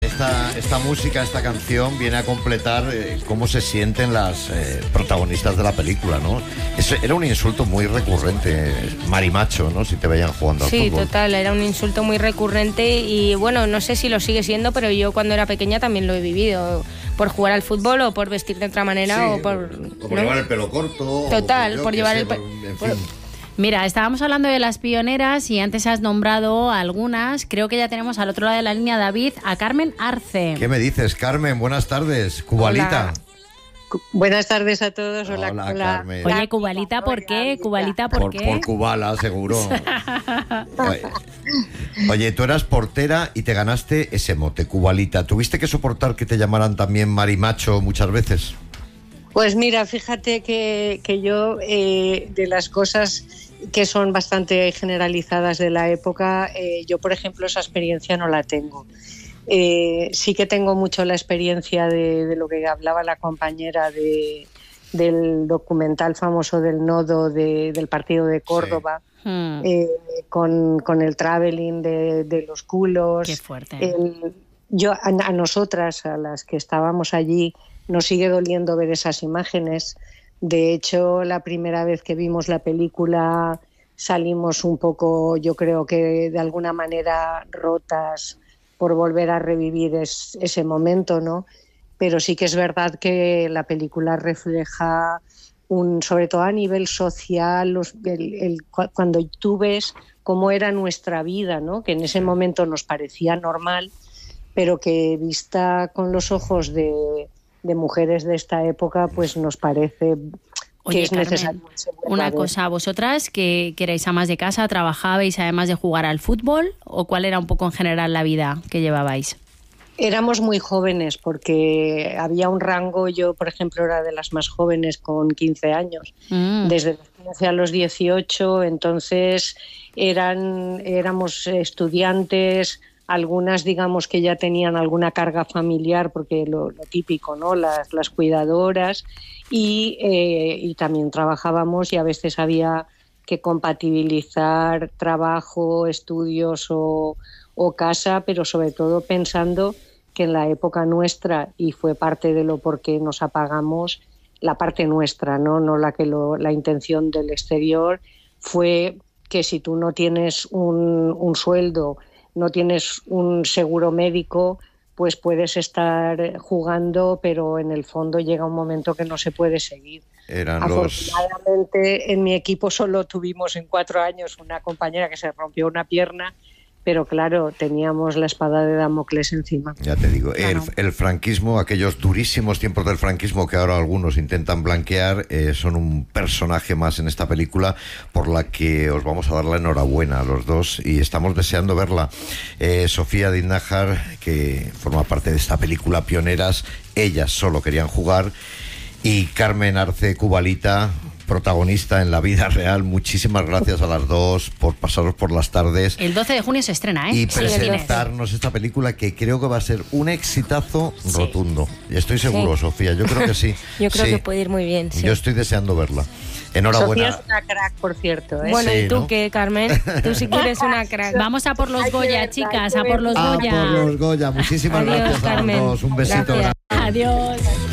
esta música, esta canción viene a completar cómo se sienten las protagonistas de la película, ¿no? Era un insulto muy recurrente, marimacho, ¿no? Si te veían jugando al fútbol. Sí, total, era un insulto muy recurrente y bueno, no sé si lo sigue siendo, pero yo cuando era pequeña también lo he vivido, por jugar al fútbol o por vestir de otra manera, sí, o por ¿no? llevar el pelo corto. Total, por llevar el pelo... En fin. Mira, estábamos hablando de las pioneras y antes has nombrado algunas. Creo que ya tenemos al otro lado de la línea, David, a Carmen Arce. ¿Qué me dices, Carmen? Buenas tardes, Cubalita. Hola. Buenas tardes a todos. Hola, Carmen. Oye, Cubalita, ¿por qué? Cubalita, ¿por qué? Por Cubala, seguro. Oye, tú eras portera y te ganaste ese mote, Cubalita. ¿Tuviste que soportar que te llamaran también marimacho muchas veces? Pues mira, fíjate que yo, de las cosas que son bastante generalizadas de la época, yo, por ejemplo, esa experiencia no la tengo. Sí que tengo mucho la experiencia de lo que hablaba la compañera del documental famoso del nodo del partido de Córdoba, sí. Con el traveling de los culos. Qué fuerte. A nosotras, a las que estábamos allí, nos sigue doliendo ver esas imágenes. De hecho, la primera vez que vimos la película salimos un poco, yo creo que de alguna manera rotas por volver a revivir ese momento, ¿no? Pero sí que es verdad que la película refleja, sobre todo a nivel social, cuando tú ves cómo era nuestra vida, ¿no? Que en ese momento nos parecía normal, pero que vista con los ojos de mujeres de esta época, pues nos parece... Oye, es Carmen, necesario. Una cosa, ¿vosotras que erais amas de casa, trabajabais además de jugar al fútbol o cuál era un poco en general la vida que llevabais? Éramos muy jóvenes porque había un rango, yo por ejemplo era de las más jóvenes con 15 años, desde los 15 a los 18, entonces éramos estudiantes, algunas digamos que ya tenían alguna carga familiar porque lo típico, ¿no? Las cuidadoras y también trabajábamos y a veces había que compatibilizar trabajo, estudios o casa, pero sobre todo pensando que en la época nuestra, y fue parte de lo por qué nos apagamos, la parte nuestra, no la intención del exterior, fue que si tú no tienes un sueldo, no tienes un seguro médico, pues puedes estar jugando, pero en el fondo llega un momento que no se puede seguir. Afortunadamente en mi equipo solo tuvimos en 4 años una compañera que se rompió una pierna, pero claro, teníamos la espada de Damocles encima. Ya te digo, claro. el franquismo, aquellos durísimos tiempos del franquismo que ahora algunos intentan blanquear, son un personaje más en esta película por la que os vamos a dar la enhorabuena a los dos y estamos deseando verla. Sofía Dinajár, que forma parte de esta película Pioneras, ellas solo querían jugar, y Carmen Arce, Cubalita, protagonista en la vida real. Muchísimas gracias a las dos por pasaros por las tardes. El 12 de junio se estrena, ¿eh? Y presentarnos esta película que creo que va a ser un exitazo rotundo. Y estoy seguro, sí. Sofía, yo creo que sí. Yo creo que puede ir muy bien, sí. Yo estoy deseando verla. Enhorabuena. Sofía es una crack, por cierto, ¿eh? Bueno, Sí, ¿y tú ¿no? qué, Carmen? Tú sí que eres una crack. Vamos a por los Goya, chicas, a por los Ah, Goya. por los Goya. Muchísimas Adiós, gracias a Carmen. los dos. Un besito. Gracias. Adiós.